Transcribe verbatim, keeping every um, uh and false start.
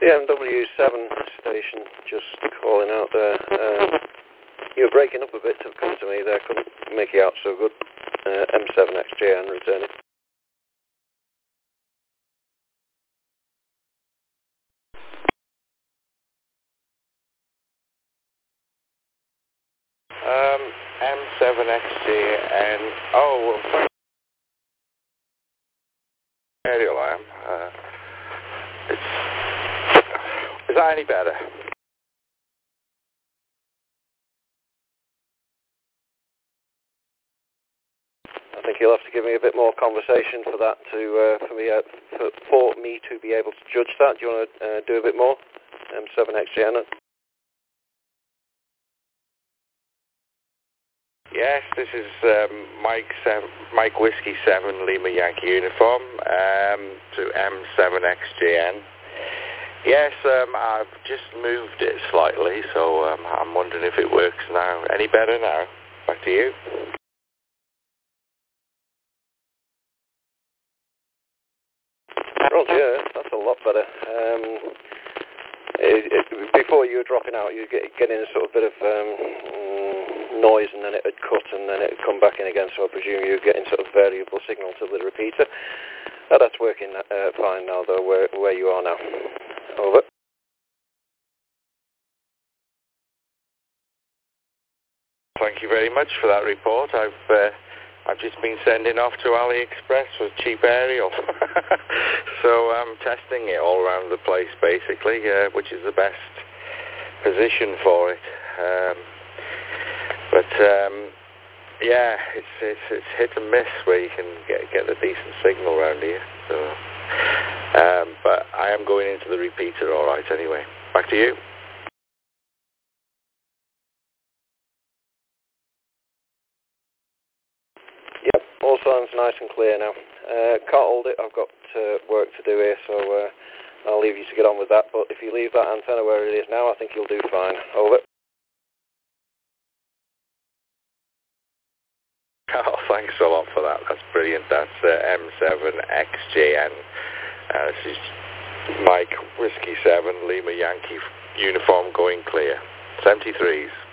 The M W seven station, just calling out there. Uh, you were breaking up a bit to come to me there, couldn't make you out so good. Uh, M seven X J N returning. Um, M seven X J N, oh, well, aerial I am. Uh, it's, is that any better? I think you'll have to give me a bit more conversation for that to uh, for me uh, for, for me to be able to judge that. Do you want to uh, do a bit more? M seven X J N. Yes, this is um, Mike seven, Mike Whiskey seven Lima Yankee uniform um, to M seven X J N. Yes, um, I've just moved it slightly, so um, I'm wondering if it works now. Any better now? Back to you. Roger, yeah, that's a lot better. Um, it, it, before you were dropping out, you were get, getting a sort of bit of um, noise, and then it would cut, and then it would come back in again, so I presume you were getting sort of variable signal to the repeater. Oh, that's working uh, fine now, though, where, where you are now. Over. Thank you very much for that report. I've uh, I've just been sending off to AliExpress for cheap aerial. So I'm testing it all around the place, basically, uh, which is the best position for it. Um, but um, yeah, it's, it's it's hit and miss where you can get get a decent signal around here. So, um, but I am going into the repeater all right anyway. Back to you. Yep, all sounds nice and clear now. Uh, can't hold it, I've got uh, work to do here, so uh, I'll leave you to get on with that, but if you leave that antenna where it is now, I think you'll do fine. Over. Oh, thanks a lot for that. That's brilliant. That's uh, M seven X J N. Uh, this is Mike Whiskey seven Lima Yankee uniform going clear. seventy-threes.